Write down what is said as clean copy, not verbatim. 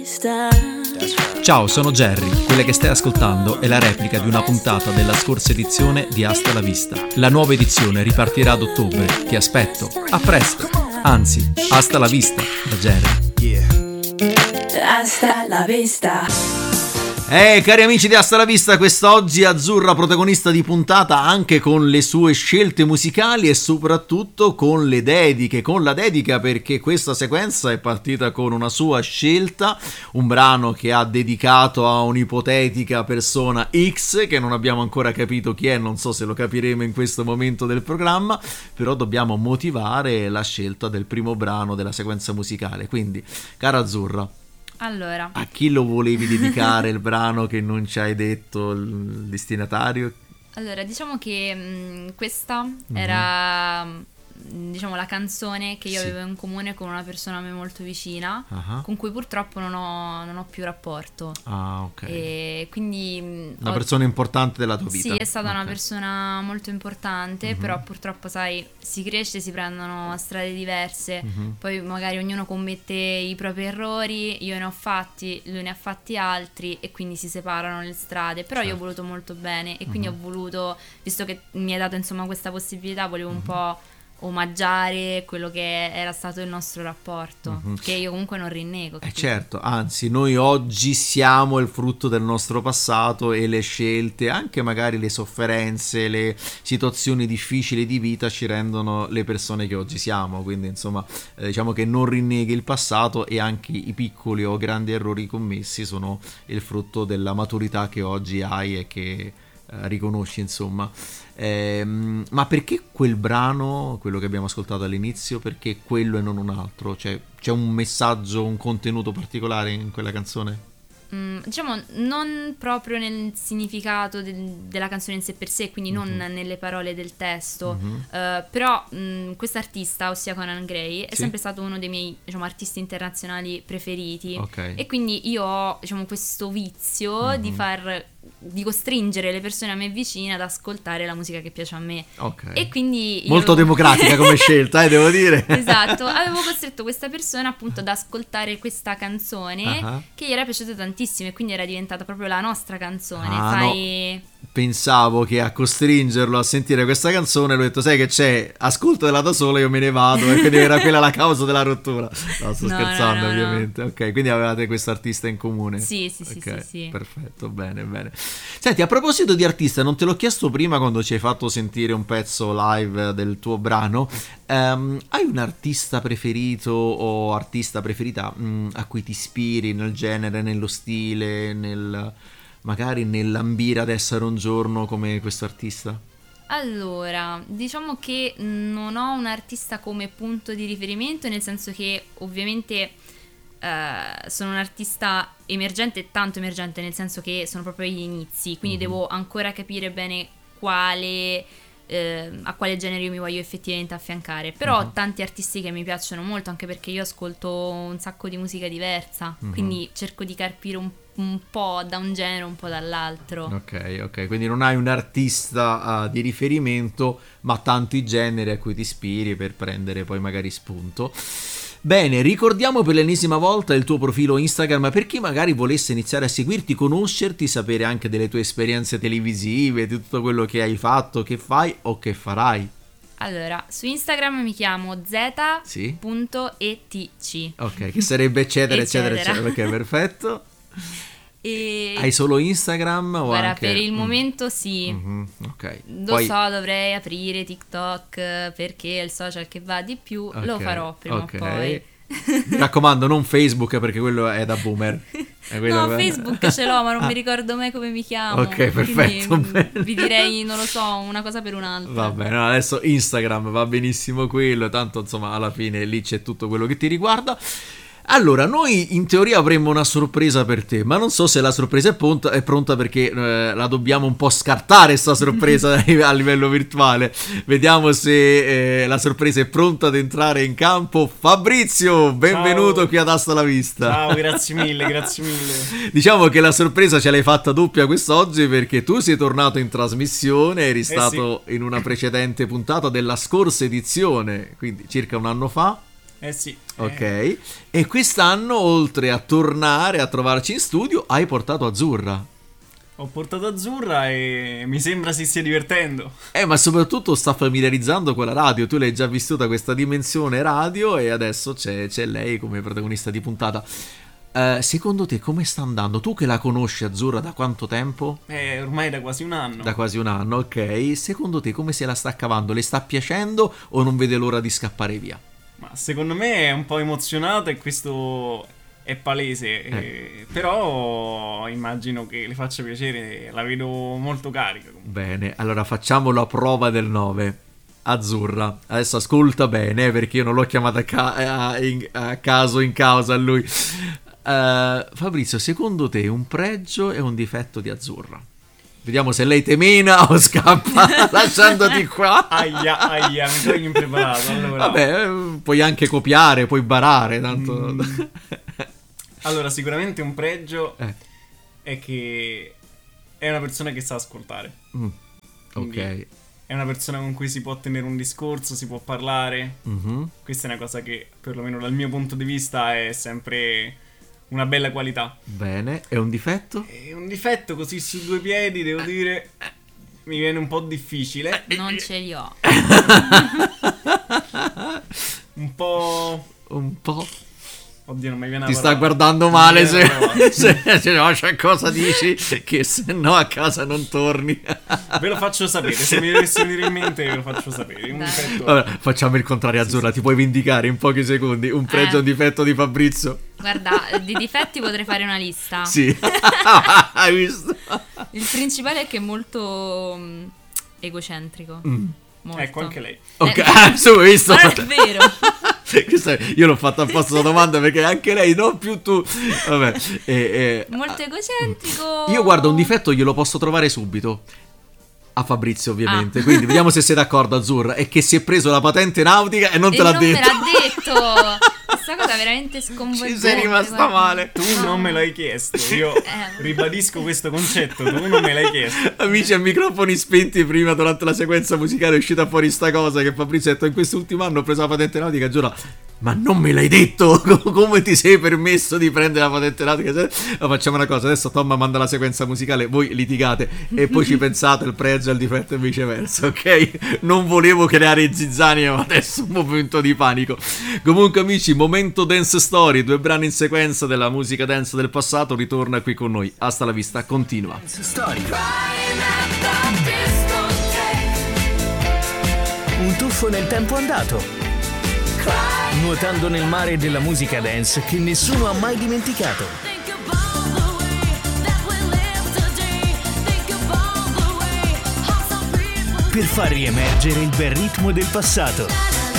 vista. Ciao, sono Jerry. Quella che stai ascoltando è la replica di una puntata della scorsa edizione di Hasta la Vista. La nuova edizione ripartirà ad ottobre. Ti aspetto. A presto. Anzi, hasta la vista da Jerry. Hasta la vista. Cari amici di Hasta la Vista, quest'oggi Azzurra protagonista di puntata anche con le sue scelte musicali e soprattutto con le dediche, con la dedica, perché questa sequenza è partita con una sua scelta, un brano che ha dedicato a un'ipotetica persona X che non abbiamo ancora capito chi è, non so se lo capiremo in questo momento del programma, però dobbiamo motivare la scelta del primo brano della sequenza musicale. Quindi, cara Azzurra, allora, a chi lo volevi dedicare il brano che non ci hai detto il destinatario? allora diciamo che questa era diciamo la canzone che io Sì. avevo in comune con una persona a me molto vicina, Ah. con cui purtroppo non ho più rapporto. Ah, ok. E quindi Una persona importante della tua vita. Sì, è stata una Ok. persona molto importante, però purtroppo, sai, si cresce, si prendono strade diverse, poi magari ognuno commette i propri errori, io ne ho fatti, lui ne ha fatti altri e quindi si separano le strade, però io ho voluto molto bene e quindi ho voluto, visto che mi hai dato insomma questa possibilità, volevo un po' omaggiare quello che era stato il nostro rapporto, che io comunque non rinnego. Certo, anzi, noi oggi siamo il frutto del nostro passato e le scelte, anche magari le sofferenze, le situazioni difficili di vita ci rendono le persone che oggi siamo, quindi insomma diciamo che non rinneghi il passato e anche i piccoli o grandi errori commessi sono il frutto della maturità che oggi hai e che riconosci, insomma. Ma perché quel brano, quello che abbiamo ascoltato all'inizio, perché quello e non un altro? Cioè, c'è un messaggio, un contenuto particolare in quella canzone? Diciamo non proprio nel significato della canzone in sé per sé, quindi non nelle parole del testo, però quest'artista, ossia Conan Gray, è Sì. sempre stato uno dei miei, diciamo, artisti internazionali preferiti, Ok. e quindi io ho, diciamo, questo vizio di costringere le persone a me vicine ad ascoltare la musica che piace a me. Ok. E quindi io Molto avevo- democratica come scelta, devo dire. Esatto, avevo costretto questa persona appunto ad ascoltare questa canzone Ah. che gli era piaciuta tantissimo e quindi era diventata proprio la nostra canzone. Ah, Sai, Pensavo che a costringerlo a sentire questa canzone, l'ho detto, sai che c'è, ascoltatela da sola, io me ne vado, e quindi era quella la causa della rottura. No, sto No, scherzando, no, no, no. ovviamente. Ok, quindi avevate questo artista in comune. Sì, sì, sì, Ok, sì, sì. perfetto, bene, bene. Senti, a proposito di artista, non te l'ho chiesto prima quando ci hai fatto sentire un pezzo live del tuo brano, hai un artista preferito o artista preferita a cui ti ispiri nel genere, nello stile, magari nell'ambire ad essere un giorno come questo artista? Allora, diciamo che non ho un artista come punto di riferimento, nel senso che ovviamente sono un artista emergente, tanto emergente, nel senso che sono proprio agli inizi, quindi devo ancora capire bene a quale genere io mi voglio effettivamente affiancare. Però ho tanti artisti che mi piacciono molto, anche perché io ascolto un sacco di musica diversa, quindi cerco di carpire un po' da un genere, un po' dall'altro. Ok, quindi non hai un artista di riferimento, ma tanti generi a cui ti ispiri per prendere poi magari spunto. Bene, ricordiamo per l'ennesima volta il tuo profilo Instagram per chi magari volesse iniziare a seguirti, conoscerti, sapere anche delle tue esperienze televisive, di tutto quello che hai fatto, che fai o che farai. Allora, su Instagram mi chiamo z.etc. Sì? Ok, che sarebbe eccetera, eccetera, eccetera. Ok, perfetto. E Hai solo Instagram o guarda, anche... per il momento sì. Ok. Lo Poi- so, dovrei aprire TikTok perché è il social che va di più. Lo Ok, farò prima ok. o poi. Mi raccomando, non Facebook perché quello è da boomer. È quello No, che- Facebook ce l'ho, ma non Ah, mi ricordo mai come mi chiamo. Ok, perfetto, Quindi, bene. vi direi, non lo so, una cosa per un'altra. Va bene, no, adesso Instagram va benissimo quello, tanto insomma alla fine lì c'è tutto quello che ti riguarda. Allora, noi in teoria avremmo una sorpresa per te, ma non so se la sorpresa è pronta perché la dobbiamo un po' scartare sta sorpresa a livello virtuale. Vediamo se la sorpresa è pronta ad entrare in campo. Fabrizio, benvenuto Ciao. qui ad Hasta la Vista. Ciao, grazie mille, grazie mille. Diciamo che la sorpresa ce l'hai fatta doppia quest'oggi perché tu sei tornato in trasmissione, eri stato in una precedente puntata della scorsa edizione, quindi circa un anno fa. Sì. Ok. E quest'anno, oltre a tornare a trovarci in studio, hai portato Azzurra. Ho portato Azzurra e mi sembra si stia divertendo. Ma soprattutto sta familiarizzando con la radio. Tu l'hai già vissuta questa dimensione radio e adesso c'è lei come protagonista di puntata. Secondo te come sta andando? Tu che la conosci Azzurra da quanto tempo? Ormai da quasi un anno. Da quasi un anno, ok. Secondo te come se la sta cavando? Le sta piacendo o non vede l'ora di scappare via? Ma secondo me è un po' emozionata e questo è palese. Però immagino che le faccia piacere, la vedo molto carica. Bene, allora facciamo la prova del 9. Azzurra, adesso ascolta bene perché io non l'ho chiamata a caso in causa a lui. Fabrizio, secondo te un pregio e un difetto di Azzurra? Vediamo se lei te mena o scappa lasciandoti qua. Aia, mi sono impreparato. Allora. Vabbè, puoi anche copiare, puoi barare, tanto. Allora, sicuramente un pregio è che è una persona che sa ascoltare. Ok. È una persona con cui si può tenere un discorso, si può parlare. Questa è una cosa che, perlomeno dal mio punto di vista, è sempre una bella qualità. Bene, e un difetto? E un difetto così su due piedi, devo dire, mi viene un po' difficile. Non ce li ho. Un po'... Oddio, non mi viene la Ti parola. sta guardando male se no, cioè, cosa dici? Che se no a casa non torni. Ve lo faccio sapere, se mi dovesse venire in mente ve lo faccio sapere. Un difetto... Allora, facciamo il contrario, Azzurra, ti puoi vendicare in pochi secondi un pregio e un difetto di Fabrizio? Guarda, di difetti potrei fare una lista. Sì. Hai visto? Il principale è che è molto egocentrico. Molto. Ecco, anche lei. Ok, su, hai visto? Ma non è vero. Io l'ho fatta apposta la domanda perché anche lei, non più tu. Vabbè. Molto egocentrico. Io guarda, un difetto glielo posso trovare subito. A Fabrizio ovviamente. Quindi vediamo se sei d'accordo, Azzurra. È che si è preso la patente nautica e non te l'ha detto. Non me l'ha detto. Questa cosa veramente sconvolgente. Ci sei rimasta male. Tu non me l'hai chiesto. Io ribadisco questo concetto. Tu non me l'hai chiesto. Amici, a microfoni spenti, prima durante la sequenza musicale è uscita fuori sta cosa che Fabrizio ha detto: in quest'ultimo anno ho preso la patente nautica, giuro. Ma non me l'hai detto? Come ti sei permesso di prendere la patente nautica? No, facciamo una cosa, adesso Tom manda la sequenza musicale, voi litigate e poi ci pensate il pregio e il difetto e viceversa, ok? Non volevo creare zizzania, ma adesso un momento di panico. Comunque amici, momento dance story, 2 brani in sequenza della musica dance del passato, ritorna qui con noi. Hasta la vista, continua. Un tuffo nel tempo andato, nuotando nel mare della musica dance che nessuno ha mai dimenticato. Per far riemergere il bel ritmo del passato.